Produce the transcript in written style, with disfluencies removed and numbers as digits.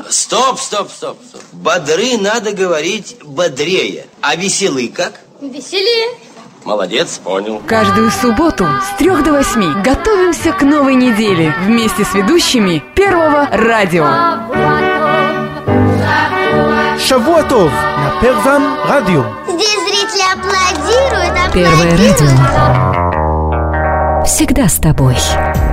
Стоп. Бодры надо говорить бодрее. А веселый как? Веселее. Молодец, понял. Каждую субботу с 3 до 8 готовимся к новой неделе вместе с ведущими Первого радио. Шавуа Тов на Первом радио. Здесь зрители аплодируют. Первое радио. Всегда с тобой.